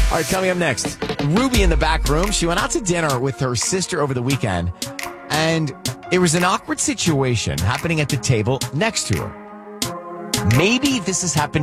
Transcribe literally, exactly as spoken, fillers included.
All right, coming up next, Ruby in the back room. She went out to dinner with her sister over the weekend, and it was an awkward situation happening at the table next to her. Maybe this has happened